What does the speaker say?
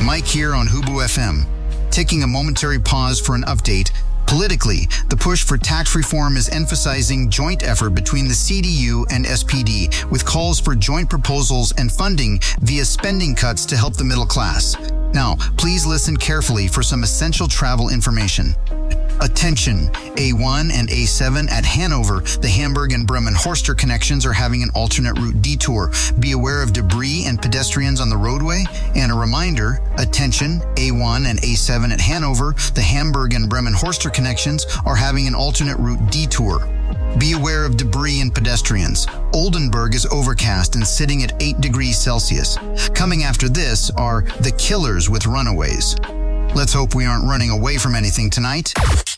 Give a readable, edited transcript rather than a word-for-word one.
Mike here on Hubu FM. Taking a momentary pause for an update. Politically, the push for tax reform is emphasizing joint effort between the CDU and SPD, with calls for joint proposals and funding via spending cuts to help the middle class. Now, please listen carefully for some essential travel information. Attention, A1 and A7 at Hanover, the Hamburg and Bremen-Horster connections are having an alternate route detour. Be aware of debris and pedestrians on the roadway. And a reminder, attention, A1 and A7 at Hanover, the Hamburg and Bremen-Horster connections are having an alternate route detour. Be aware of debris and pedestrians. Oldenburg is overcast and sitting at 8 degrees Celsius. Coming after this are the Killers with Runaways. Let's hope we aren't running away from anything tonight.